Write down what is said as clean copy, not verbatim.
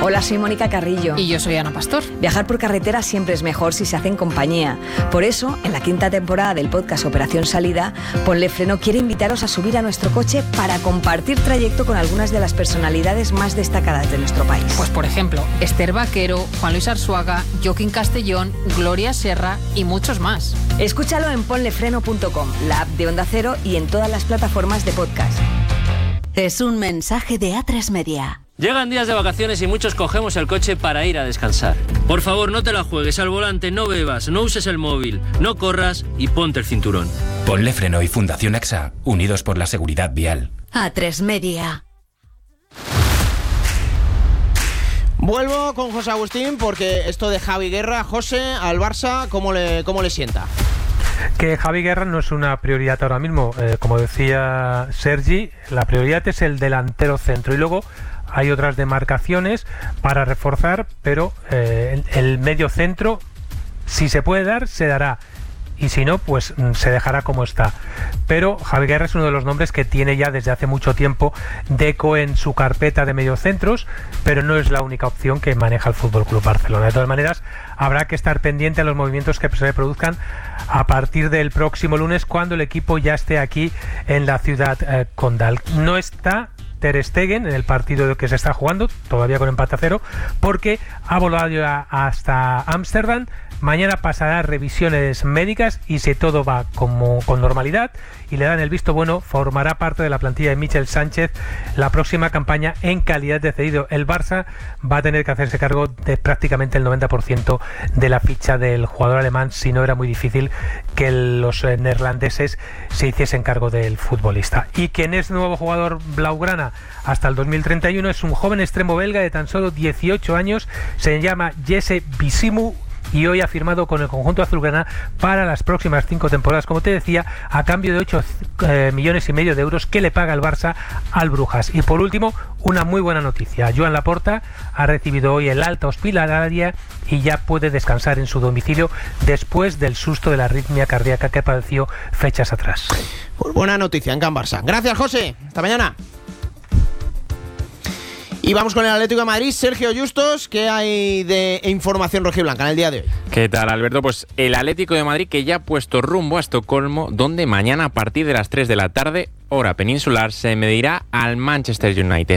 Hola, soy Mónica Carrillo. Y yo soy Ana Pastor. Viajar por carretera siempre es mejor si se hace en compañía. Por eso, en la 5ª temporada del podcast Operación Salida, Ponle Freno quiere invitaros a subir a nuestro coche para compartir trayecto con algunas de las personalidades más destacadas de nuestro país. Pues por ejemplo, Esther Vaquero, Juan Luis Arzuaga, Joaquín Castellón, Gloria Serra y muchos más. Escúchalo en ponlefreno.com, la app de Onda Cero y en todas las plataformas de podcast. Es un mensaje de A3 Media. Llegan días de vacaciones y muchos cogemos el coche para ir a descansar. Por favor, no te la juegues al volante, no bebas, no uses el móvil, no corras y ponte el cinturón. Ponle Freno y Fundación AXA, unidos por la seguridad vial. A3 Media. Vuelvo con José Agustín porque esto de Javi Guerra, José, al Barça, ¿cómo le sienta? Que Javi Guerra no es una prioridad ahora mismo. Como decía Sergi, la prioridad es el delantero centro y luego hay otras demarcaciones para reforzar, pero el medio centro, si se puede dar, se dará. Y si no, pues se dejará como está. Pero Javi Guerra es uno de los nombres que tiene ya desde hace mucho tiempo Deco en su carpeta de mediocentros, pero no es la única opción que maneja el FC Barcelona. De todas maneras, habrá que estar pendiente a los movimientos que se produzcan a partir del próximo lunes, cuando el equipo ya esté aquí en la ciudad condal. No está Ter Stegen en el partido que se está jugando, todavía con empate a 0, porque ha volado ya hasta Ámsterdam. Mañana pasará revisiones médicas y si todo va con normalidad y le dan el visto bueno, formará parte de la plantilla de Michel Sánchez la próxima campaña en calidad de cedido. El Barça va a tener que hacerse cargo de prácticamente el 90% de la ficha del jugador alemán, si no era muy difícil que los neerlandeses se hiciesen cargo del futbolista. Y quien es nuevo jugador blaugrana hasta el 2031 es un joven extremo belga de tan solo 18 años, se llama Jesse Bisimu, y hoy ha firmado con el conjunto azulgrana para las próximas 5 temporadas, como te decía, a cambio de 8,5 millones de euros que le paga el Barça al Brujas. Y por último, una muy buena noticia: Joan Laporta ha recibido hoy el alta hospitalaria y ya puede descansar en su domicilio después del susto de la arritmia cardíaca que padeció fechas atrás. Pues buena noticia en Can Barça. Gracias, José. Hasta mañana. Y vamos con el Atlético de Madrid. Sergio Justos, ¿qué hay de información rojiblanca en el día de hoy? ¿Qué tal, Alberto? Pues el Atlético de Madrid, que ya ha puesto rumbo a Estocolmo, donde mañana a partir de las 3 de la tarde, hora peninsular, se medirá al Manchester United.